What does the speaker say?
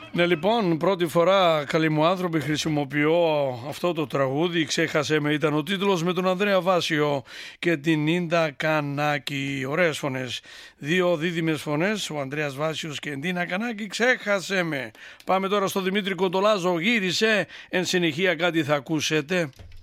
Ναι, λοιπόν, πρώτη φορά, καλοί μου άνθρωποι, χρησιμοποιώ αυτό το τραγούδι. Ξέχασε με, ήταν ο τίτλος, με τον Ανδρέα Βάσιο και την Ίντα Κανάκη. Ωραίες φωνές. Δύο δίδυμες φωνές, ο Ανδρέας Βάσιος και η Ντίνα Κανάκη. Ξέχασε με. Πάμε τώρα στο Δημήτρη Κοντολάζο. Γύρισε. Εν συνεχεία κάτι θα ακούσετε.